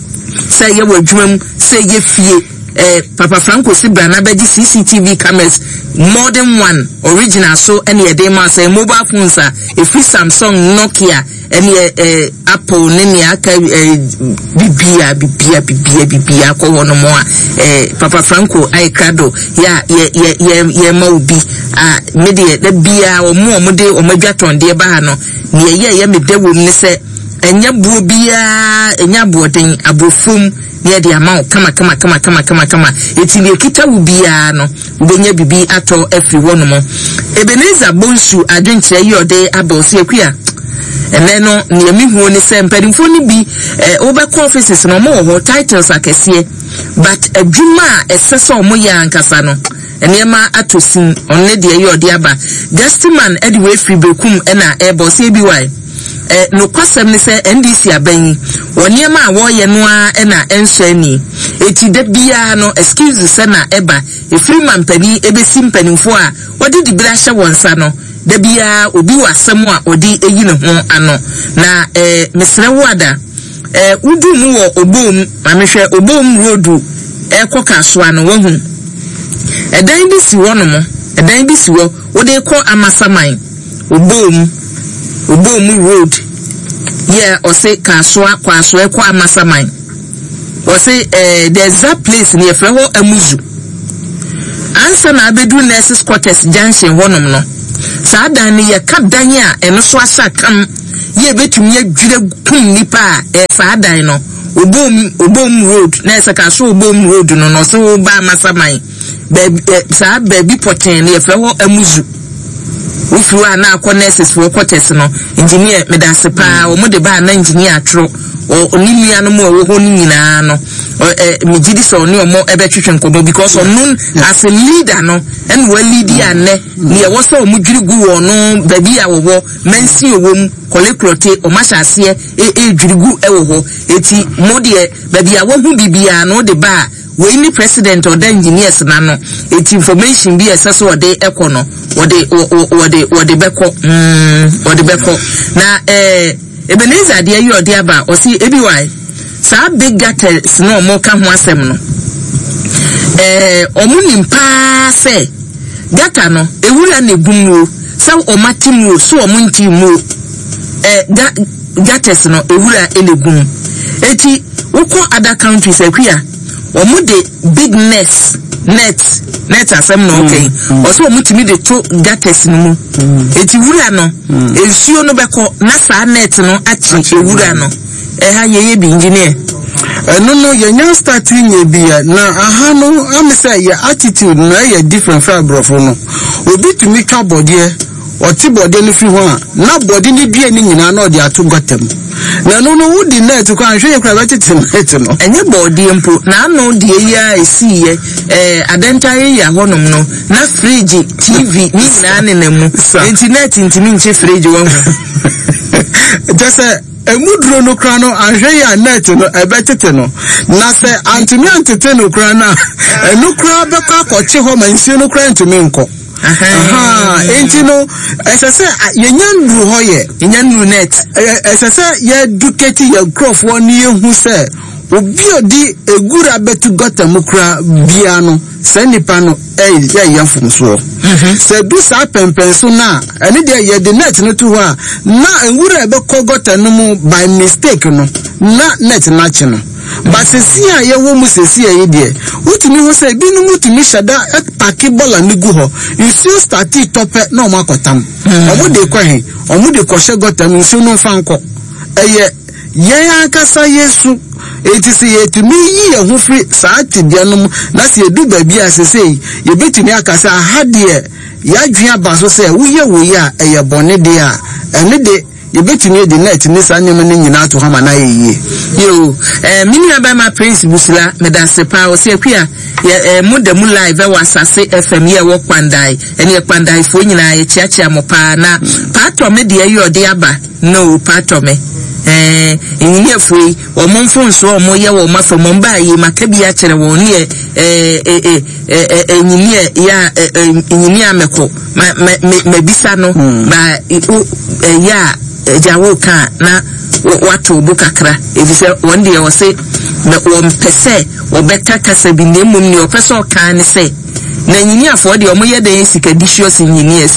say ye wadwum say ye fie eh Papa Franco Sibra na beji C C T V cameras more than one original so any a day ma say mobile phones a free Samsung Nokia any eh Apple nini aka eh bibia bibia bibia bibia ko wono mo eh Papa Franco ai krado ya ye ye ye ye ma obi ah media da bia o mo mo de o madwaton de ba ha no ne ye ye me de wo ni se enya buo bia enya boden abofum ne de ama kama kama kama kama kama kama eti ne kita wo bia no ubenya bibi ato every one mo Ebenezer Bonsu adwenkyere yode abose akua ene no ne mi hu ni se mpadimfo ni bi eh obekọ offices no mo ho titles akese but adwuma esese omo ya ankasa no enema atosin onne de yode aba Guestman edi we free bekum ena ebose bi wai eh no kwasem ni se N D C aban woniema a wo ye no a na enhani eti da bia no excuse se na eba e free man pani ebesi mpanimfo a wodi di bra hye wonsa no da bia obi wasem a odi eyi ne ho ano na eh mesre wada eh udu mu wo obom amehwe obom road eko kasoa no wahu edan bi si wo no mo edan bi si wo wo de ko amasaman obom obom road yeah o say kasoa kwaso eko amasaman o say eh there's that place near Freho Amuzu ansa na abedu nurses quarters junction honom no saa dan ne ye ka dan a eno so asa kam ye betumi adwire kum nipa e saa dan no obom obom road na ese ka so obom road no no so ba amasaman baby saa baby poten ne Freho Amuzu ufu ana akọ nurses for quarters no engineer medase pa o mo de ba na engineer atro o onimia no mo wo ho ni nyina no eh me gidi so ni omo ebe twetwe nkomo because on known as a leader no and we lead ya ne ne wo so mo dwiri gu wo no baby a wo wo mensi owom kolekrote o mashase e e dwiri gu e wo ho eti mo de baby a wo hu bibia no de ba we ni president or the engineers na no eti information bi ese so de ekono wode wode wode beko mm wode beko na eh Ebenezer de ayi ode aba o si ebi why sa big gutters no mo ka ho asem no eh omuni mpa se gutter no ewura na egumwo sa o matimu so o munti mu eh gutters no ewura elegum eti woko other countries akwia omo de big nets net net asem no okay also omo timi de to gutters no mu eti wura no ensuo no beko na sa net no achi ewura no eh ha ye ye bi engineer
no no ye nya starting ye bia na aha no am say your attitude na ye different from brofo no obi tumi ka body o ti body no fi ho a na body ni bia ni nyina na o de ato gotem na no no wudi net ko anhwe ye kra ba tete net no
enye body mpo na no de ya esi ye eh adenta ye ya honom no na fridge tv ni nyina ne na mu internet intimi nche fridge wo ho
just emudro no kra no anhwe ya net no ebetete no na se antimi antete no kra na enu kra be ka koche ho mansi no kra ntimi nko aha enti no esese yenyandu ho ye
yenyandu net
esese ye duketi ye crofo ni ehu se obi odi egura betu gota mukra bia no se nipa no eh ye yafum so se du sa pempen so na ene de ye de net no to ho a na egura be ko gota no mu by mistake no na net na chi no but sesi a ye wo mu sesi a ye de utimi ho se bi no mutimi shada paki bola ni gu ho you still start it tope na o makotam omo de kwa he omo de ko she gota mi so no fanko eye ye akasa yesu eti se yetimi yi ye ho fri saati de no na se edu ba bi asese ye betimi akasa hade ya dwea ba so se wo ye wo ya eye bone de a ene de ye betimi de net ni sa nyem ne nyina to hama na ye
yo eh mini aba ma prince busila medase pa o se akua ye modem live wa asase fm ye wo kwandai ene kwandai fo nyina ye chiachia mo pa na pato me de ye ode aba no pato me eh engineer fo o mo mfo nso o mo ye wo ma fo mo ba yi makabi a kire wo ne eh eh eh engineer ya engineer meko me bisa no ba ya jawo ka na watu bukakra efise wonde ye wo se na wo mpese wo beta kasa bi na emum ni opese o kan ne se na engineer for de o mo ye de sikadicious engineers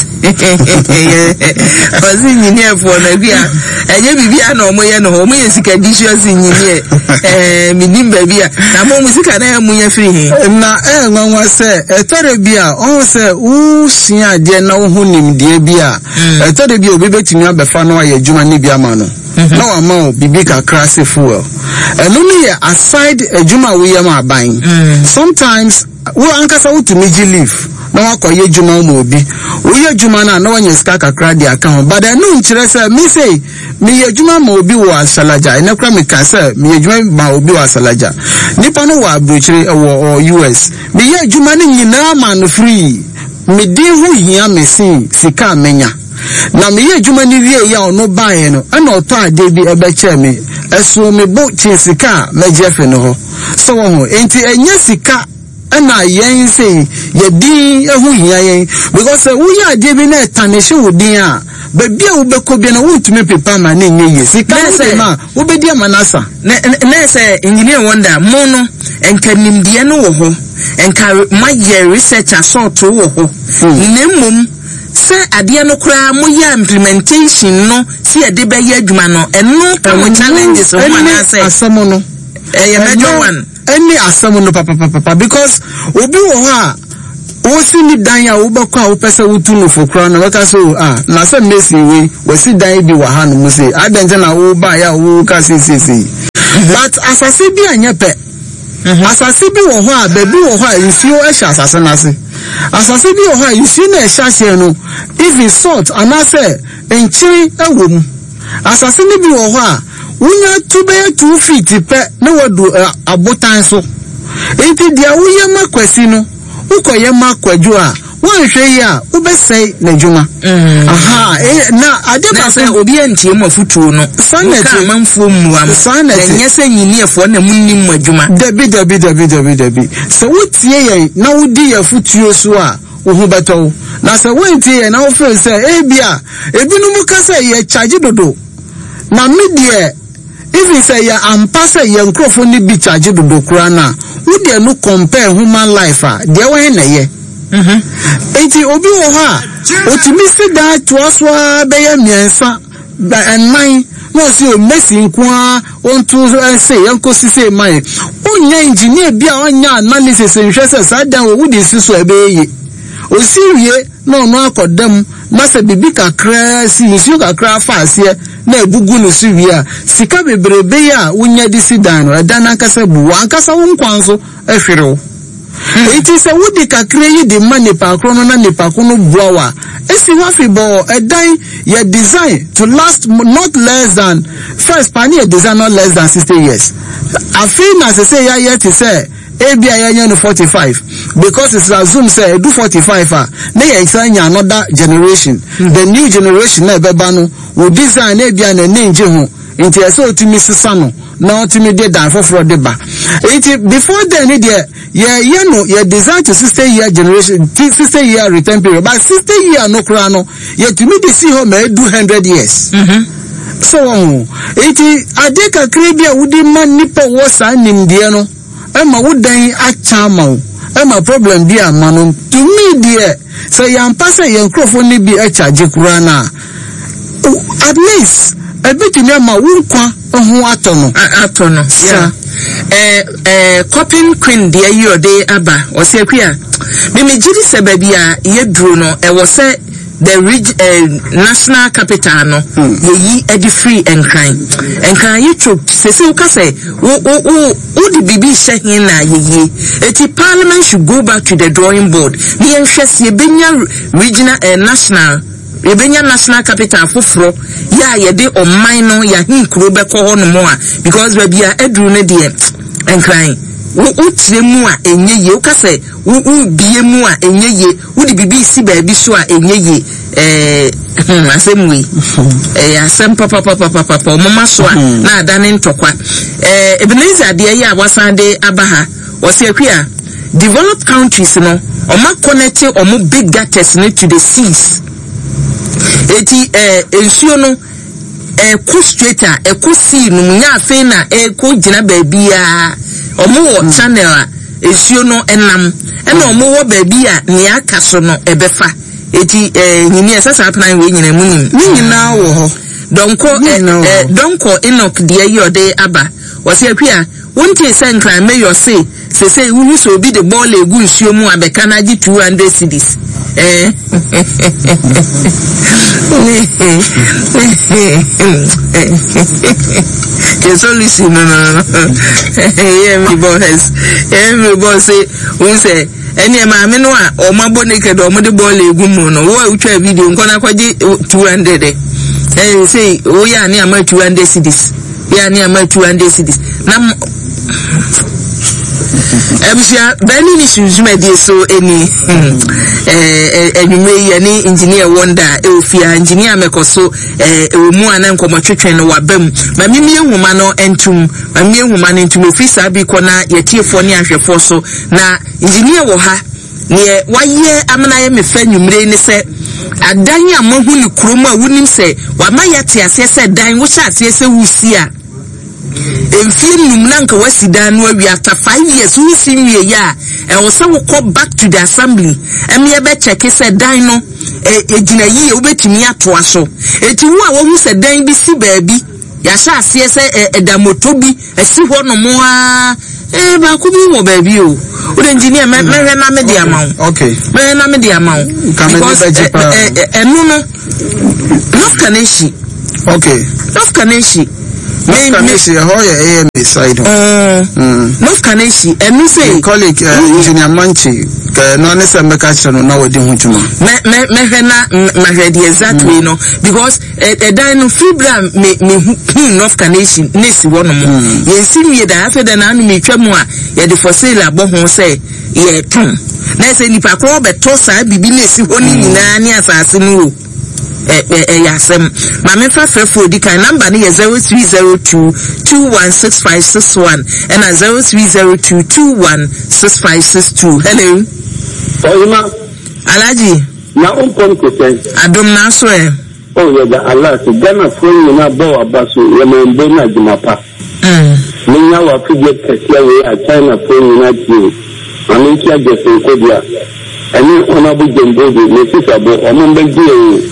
ozi engineer for na bia enye bibia na o mo ye no o mo ye sikadicious engineer eh minim ba bia na mo musika na emu ye free he
na eh nwanwa se etere bia o se u sia de na wo hunim de bia etere bia obi betimi abefa no aye adwuma ni bia ma no na wa ma o bibi ka krase fuel eno ni ye aside adwuma we ye ma ban sometimes wo ankasa wo tumi gi leave na wakoye adwuma mo obi wo ye adwuma na na wanya ska kakra de aka ho but eno nkire se me say me ye adwuma mo obi wo asalaja ene kra me ka se me ye adwuma ma obi wo asalaja nipa no wa abrochire wo U S me ye adwuma ni nyina ma no free me di hu hia me sin sika menya na me ye adwuma ni wie ya ono bae no ana oto ade bi ebe che me eso me bo chi sika mejefe no ho so wo enti enye sika ana yen say ye din ehu hia yen because we ya de bi na tanishe wudin a ba bia wo beko bi na wontumi pepa ma na nye ye sika se ma wo be dia manasa
na na se engineer wonder mo no enka nimdeɛ no wo ho enka maye research assault wo ho nemum se adeɛ no kura mo ya implementation no si ade be ya adwuma no eno ka challenges o man say
asamo no
eh major one
any asamo no papa papa because obi wo ha o si ni dan ya wo bɛkɔ a wo pɛsɛ wo tu no for crown na waka so ah na se mesi we we si dan bi wa ha no mo say adanze na wo ba ya wo ka se se se but asase bi anya pɛ asase bi wo ho a baby wo ho a nsuo ɛhya asase na se asase bi wo ho a nsuo na ɛhya hye no if it's salt anase enchiri ɛwɔ mu asase ni bi wo ho a wunya tu be two feet pɛ na wadu abotan so enti dia wo ye makwasi no ukoye makwadwo a wonhwe yi a ubesai na djuma aha eh na ade ba
se obi antie mafutuo no sanete manfo muam sanete nyese nyiniefo na munnim madwuma
dabi dabi dabi dabi dabi so wotie ye na wodi ya futuo so a wo hu beto na se wontie ye na wo fe se eh bia ebinum ka se ye charge dodo na medie if say ya ampasa ye nkrofo ni bi charge dodo kura na wo de no compare human life a de wo he na ye mhm enti obi wo ha otimi si da to aswa be ya miensa nine no si o mesi nkoa onto say yanko sise mai onya engineer bia onya analysis nhwe se sa dan wo di siso ebe ye o si wie no no akodam na se bibi kakra si nsu kakra fa ase na egugu no si wie a sika bebrebe ya wonya di si dan no dan ankasa bu ankasa wo nkwanso ehwerew enti se wodi kakra yi di mani pa krono na ni pa kono buawa esi wafi bo edan ye design to last not less than first pani a design not less than sixty years afi na se say ya yet say A B I no forty-five because it's assumed say do forty-five ah na ye say another generation mm-hmm. The new generation na beba no will design A B I na nje ho nti eso otimi sisa no na otimi de dan foforo de ba enti before then there ye ye no ye design to sixty year generation sixty year return period but sixty year no kra no ye timi de see ho ma do one hundred years mhm so enti adeka krebia wudi man nipa wo sa nimde no ema wodan achama wo ema problem bi amano to me there say yam pasa yen krofo ni bi a charge kura na at least a bit ni ma wunkwa ho atono
atono yeah eh eh coping queen there you dey aba o se kwia me me gidi se ba bia ye duro no e wo se the reg, uh, national capital no mm. ye yi edi free enkran enkran ye chok se se uka say wo wo wo di bibi shehin na ye ye eti parliament should go back to the drawing board ni enhwese ye benya regional uh, national ye benya national capital foforo ya ye de oman no ya hinkuro beko ho no mo a because ba bia eduru ne de enkran wo utire mu a enye ye uka say wo bie mu a enye ye wo di bibi si ba bi so a enye ye eh asemwe eh asem papa papa papa papa mama so a na adane ntokwa eh Ebenezer de ye awasan de abaha o se akua developed countries no oma connect omo big gutters ne to the seas eti eh ensuo no eh ku straight a e ku sea no nya afen na e ku gina ba bia omo wo channel a ensuo no enam e na omo wo ba bia ne aka so no ebefa eti eh nyini esasa plan we nyina munim
ni nyina wo ho
donko eh donko Enoch de yode aba wose akua wonte senkran me yo say se say wu so bi de ball egu nsuo mu abeka na gi two hundred cedis eh so listen no no yeah me boss yeah me boss say won say eni ma me no a o mabo naked o mo de ball egu mu no wo utwa video nko na kwaje two hundred eh say o ya ni ama two hundred cedis ya ni ama two hundred cedis na Ebusha bani ni shujuma die so eni eh enyume ye ni engineer wonder e ofia engineer mekoso eh emu ana nkomotwetwen no wabam ma mimi ehuma no entum ma mimi ehuma no entum ofisa bi kona yetiefo ne ahwefo so na engineer wo ha ne waye amana ye mefa nyumre ni se adan a mahu ni kroma wunim se wa ma yete ase se dan wo sha ase se wusia emfie num na nka wasida no awi after five years we see we ya e wo se wo come back to the assembly em ye be check say dan no e gina yi wo betimi atoa so eti wo a wo hu se dan bi si baabi ya sha ase se edamoto bi esi ho no mo a eh ba ku bi wo baabi o o engineer me me na me dia mawo
okay
me na me dia mawo because enu no North Kaneshi
okay
North Kaneshi
North Kaneshi how ya A M A side mm
North Kaneshi enu say
colleague engineer Manchi no ne se meka chano na wodi hu tuma
me me me hwe na me hwe the exact way no because e dan no fibra me me hu North Kaneshi nesi wono mo ye si mi da afa da na anu me twa mu a ye de for sale abo ho say ye tun na se nipa ko beto sa bibi nesi ho ni nyina ni asase no eh eh yasem ma me fa frefo di kan number ni zero three zero two two one six five six one and zero three zero two two one six five six two. Hello
Oyima
Alaji
na umpon ko sen
adom na so e
o ye da Allah so Ghana phone na bo abaso ye me mbe na jumapa
mm
ninya wa fije kese we a China phone na ti amin ki ajeso ko dia ani ona bu jembo de ne sisabo omo mbe di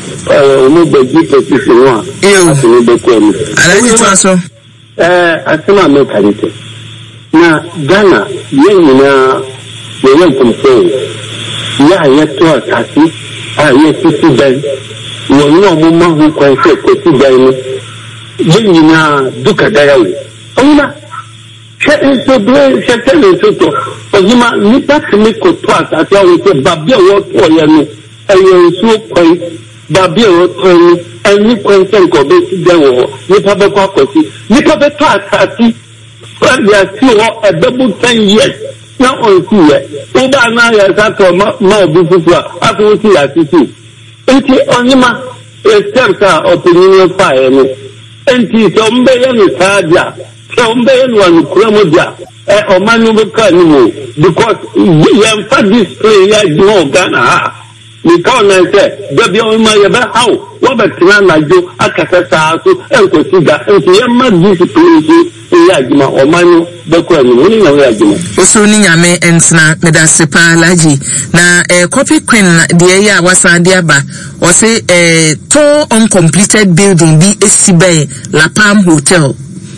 e omo be di petition wa
yo
asini be ko ni
Alaji to so
eh asema me karite na Ghana ye nyina ye yen kumse ya ye to asasi a ye sisi dan wo no mo ma hu kwan se ko ti dan ni ye nyina duka darawo ona che so bre che tele so to ojima ni ta mi ko to asasi a wo se babia wo to ye no ayo so kwan babia wo to ni ani kwan se ko be ti dan wo ni pa be ko akosi ni pa be to asasi when they are still a double ten years now on see uba na ya sato ma ma bufufu aso si asisi enti onyima step ka opinion fire ni enti so mbe ya ni sadia so mbe ya ni wanu kuramo dia eh o manu be ka ni mo because we am for this play ya no Ghana ha ni ka na se gabi o ma ya ba how wa ba tina na jo akasa sa so enko siga enti ya ma discipline ya jima o manu be ko ni ni na ya jima
oso ni nyame ensna medasepa Alaji na eh, copy queen de ya wasa de aba o say eh, to uncompleted building bi esibe La Palm Hotel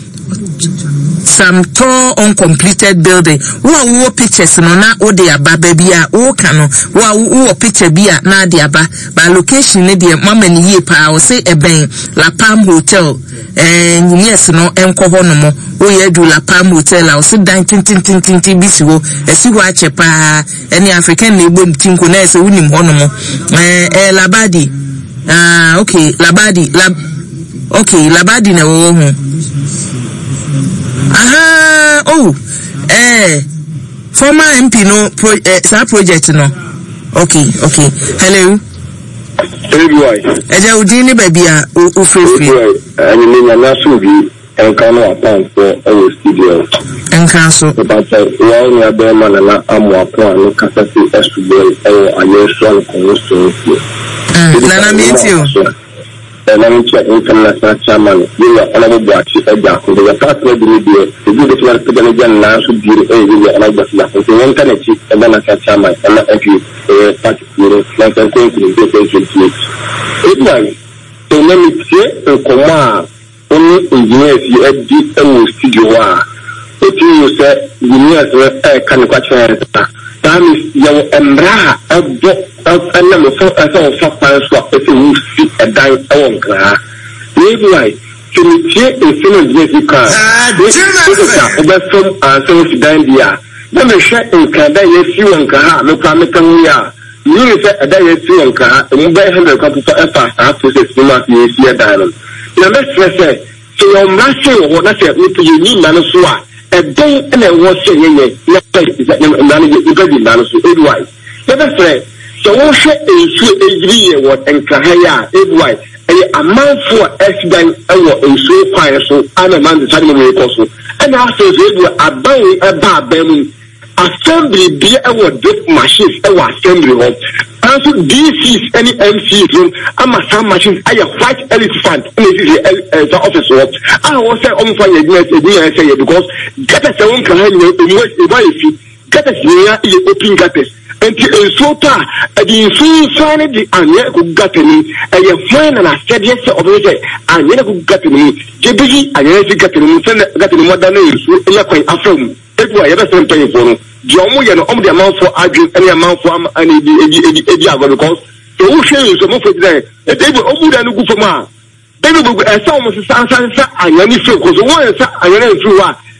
some tall uncompleted building wo wo pictures no na wo de aba ba bia wo ka no wo wo picture bia na de aba ba location ne de mama ni ye pa wo say eben La Palm Hotel eh yes no enko ho no mo wo ye du La Palm Hotel a wo say dan tin tin tin tin bi si wo esi ho ache pa any African na egbo tinko na ese wunim ho no mo eh eh Labadi ah okay Labadi lab okay Labadi na wo ho aha oh eh former M P no pro, eh, sa project no okay okay hello
everyone
eja udini baby a o free
ani me na so bi enka no account for our studio
enka so
but wa ni abe ma na amu akwa no kasa si estubel e ayeso ko so
na na me too
and I'm international chairman. You are another watch a jack with a partner video. The good to the again now should be a another laugh. So one can achieve and then a chairman and not actually a particular like I'm going to the different tweets. It was so let me say a command only engineers you have deep and studio. If you say you need a can catch that is your embra a book. And number four, I saw a fast swap if you see a dime on car. Maybe I can check a film Jessica. This is a from a self dandia. Let me check in Canada, yes, you and Kaha, no Pamican we are. You said a day, yes, you and Kaha, and you better have a couple for a fast after six months, you see a diamond. Now, let's say, so your master, what I said, with you need Manasua. A day and a wash, yes, is that you got the Manasu, otherwise. Let us say, so what should a year what and Kahaya, it white, a month for accident and so fire so I'm a man the time of also. And after they were a buying a bar bemming assembly be our dip machines our assembly home. so D Cs any M Cs room ama some machines aya white elephant in the office work I was say on for your say because get us own can you get us near open gutters and so far the influence the anya could get me a friend and I said yes of it and you could get me J B G and you get me get me more than you in your point affirm everywhere you ever paying for Jomo you know the amount for arguing any amount for any because the ocean is almost there they will open and go for more they will be a song of the sun and any feel because one is a through